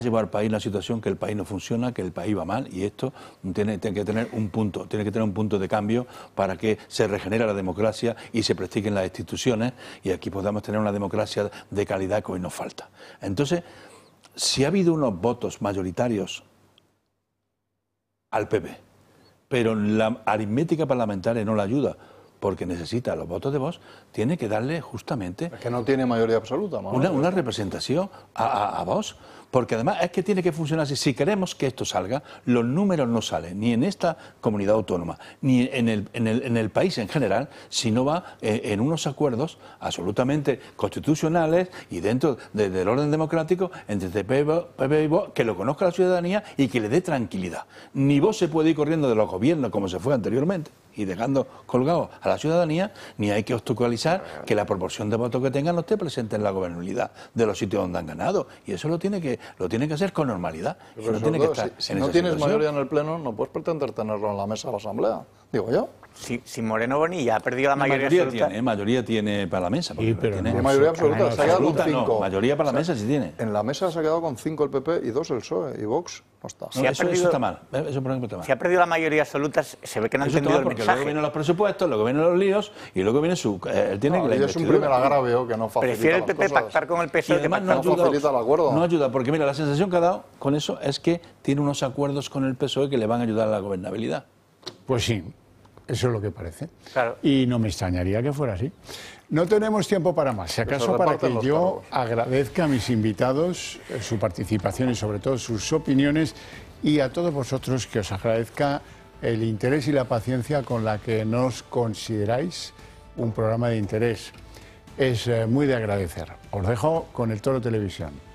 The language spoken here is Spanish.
llevar al país a una situación que el país no funciona, que el país va mal, y esto tiene que tener un punto de cambio para que se regenere la democracia y se prestigien las instituciones y aquí podamos tener una democracia de calidad que hoy nos falta. Entonces, si ha habido unos votos mayoritarios al PP, pero la aritmética parlamentaria no la ayuda, porque necesita los votos de Vox, tiene que darle justamente... Es que no tiene mayoría absoluta, una representación a Vox, porque además es que tiene que funcionar así. Si queremos que esto salga, los números no salen, ni en esta comunidad autónoma, ni en el país en general, si no va en unos acuerdos absolutamente constitucionales y dentro del orden democrático entre PP y Vox, que lo conozca la ciudadanía y que le dé tranquilidad. Ni Vox se puede ir corriendo de los gobiernos como se fue anteriormente y dejando colgados a la ciudadanía, ni hay que obstaculizar que la proporción de votos que tengan no esté presente en la gobernabilidad de los sitios donde han ganado. Y eso lo tiene que hacer con normalidad. Pero no tiene que estar si no tienes mayoría en el Pleno, no puedes pretender tenerlo en la mesa de la Asamblea, digo yo. Si Moreno Bonilla ha perdido la mayoría absoluta... Mayoría tiene para la mesa. Sí, pero tiene mayoría absoluta, se ha quedado con 5. No, mayoría para la mesa sí tiene. En la mesa se ha quedado con 5 el PP y 2 el PSOE, y Vox no está. No, eso está mal. Eso, por ejemplo, está mal. Si ha perdido la mayoría absoluta, se ve que no ha entendido el mensaje. Luego vienen los presupuestos, luego vienen los líos y luego viene su... Él tiene que es un primer agravio que no facilita. Prefiere el PP pactar con el PSOE que además pactar no facilita el acuerdo. No ayuda, porque mira, la sensación que ha dado con eso es que tiene unos acuerdos con el PSOE que le van a ayudar a la gobernabilidad. Pues sí, eso es lo que parece. Claro. Y no me extrañaría que fuera así. No tenemos tiempo para más. Si acaso para que yo agradezca a mis invitados su participación y sobre todo sus opiniones, y a todos vosotros que os agradezca el interés y la paciencia con la que nos consideráis un programa de interés. Es muy de agradecer. Os dejo con el Toro Televisión.